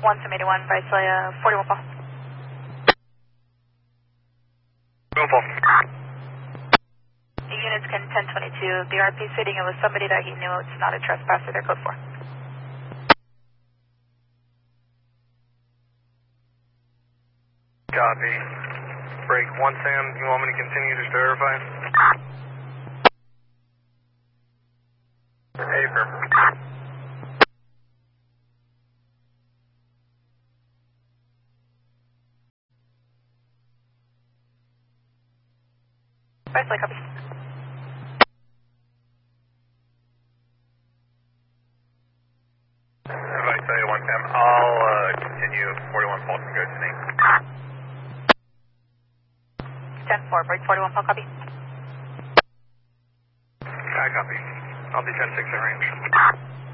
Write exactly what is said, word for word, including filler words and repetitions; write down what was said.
one seven eight one, Visalia, forty-one Paul. forty-one Paul. Units can ten twenty-two, the R P stating it was somebody that he knew. It's not a trespasser, they're code four. Copy. Break one Sam, you want me to continue just to verify? Affirm. Visalia, copy. Visalia one Sam, I'll uh, continue forty-one Paul from go to me. ten four, break forty-one Paul, copy. I copy. I'll be ten six at range.